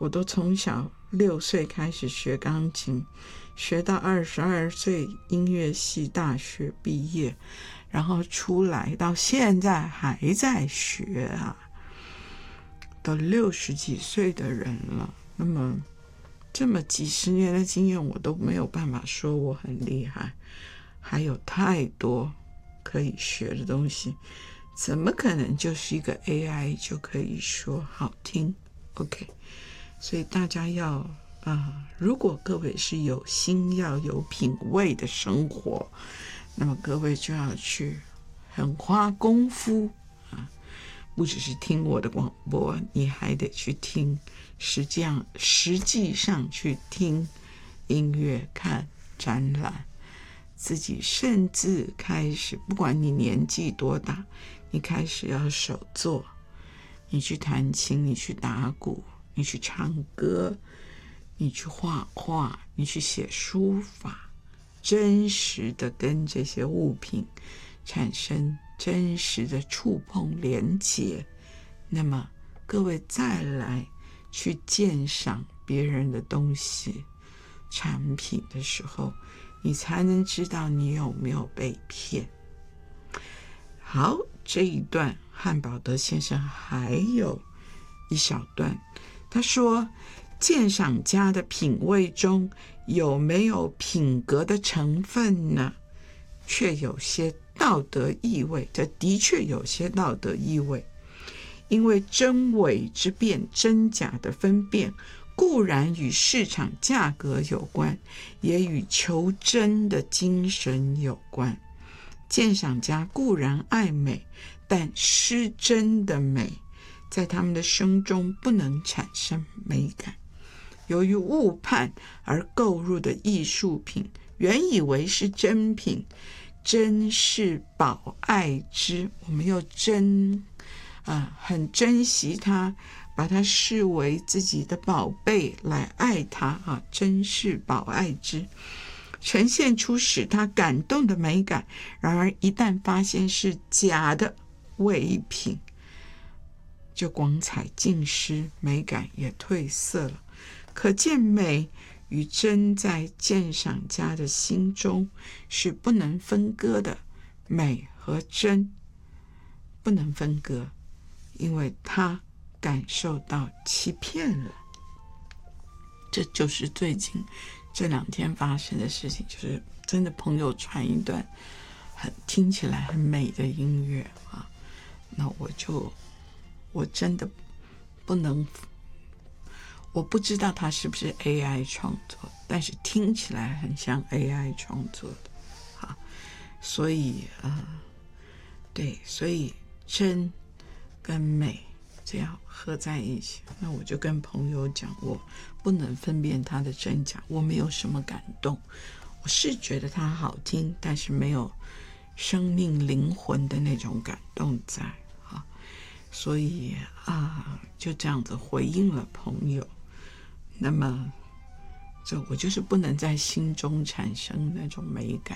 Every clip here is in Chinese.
我都从小6岁开始学钢琴，学到22岁音乐系大学毕业，然后出来到现在还在学啊，都60几岁的人了。那么这么几十年的经验，我都没有办法说我很厉害，还有太多可以学的东西，怎么可能就是一个 AI 就可以说好听 OK。 所以大家要如果各位是有心要有品味的生活，那么各位就要去很花功夫不只是听我的广播，你还得去听，实际上去听音乐，看展览，自己甚至开始，不管你年纪多大，你开始要手作，你去弹琴，你去打鼓，你去唱歌，你去画画，你去写书法，真实的跟这些物品产生真实的触碰连结，那么各位再来去鉴赏别人的东西产品的时候，你才能知道你有没有被骗。好，这一段汉堡德先生还有一小段，他说鉴赏家的品味中有没有品格的成分呢？却有些道德意味，这的确有些道德意味，因为真伪之辨，真假的分辨固然与市场价格有关，也与求真的精神有关。鉴赏家固然爱美，但失真的美在他们的生中不能产生美感。由于误判而购入的艺术品，原以为是真品，珍视保爱之，我们又很珍惜它，把它视为自己的宝贝来爱它珍视保爱之，呈现出使他感动的美感。然而一旦发现是假的伪品，就光彩尽失，美感也褪色了。可见美与真在鉴赏家的心中是不能分割的，美和真不能分割，因为他感受到欺骗了。这就是最近这2天发生的事情，就是真的朋友传一段听起来很美的音乐那我真的不能，我不知道它是不是 AI 创作，但是听起来很像 AI 创作的所以对，所以真跟美这样合在一起，那我就跟朋友讲，我不能分辨它的真假，我没有什么感动，我是觉得它好听，但是没有生命灵魂的那种感动在所以就这样子回应了朋友。那么我就是不能在心中产生那种美感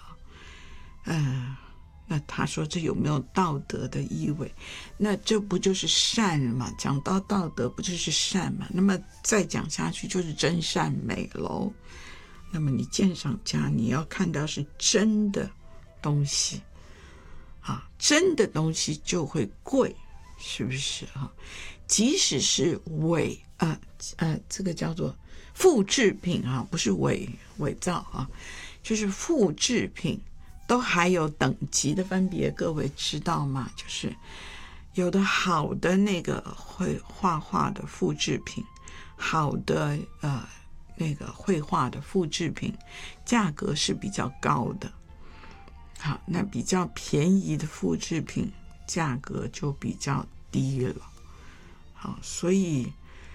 那他说这有没有道德的意味？那这不就是善嘛？讲到道德不就是善嘛？那么再讲下去就是真善美咯。那么你鉴赏家你要看到是真的东西真的东西就会贵，是不是即使是伪这个叫做复制品不是伪造就是复制品都还有等级的分别，各位知道吗？就是有的好的那个会画画的复制品，好的那个绘画的复制品价格是比较高的，好，那比较便宜的复制品价格就比较低了。好，所以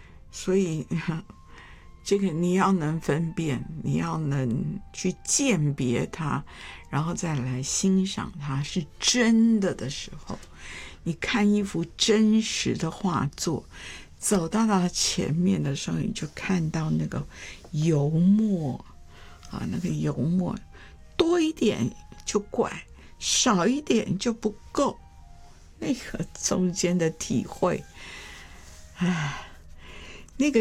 这个你要能分辨，你要能去鉴别它，然后再来欣赏它是真的时候，你看一幅真实的画作，走到它前面的时候，你就看到那个油墨那个油墨多一点就怪，少一点就不够，那个中间的体会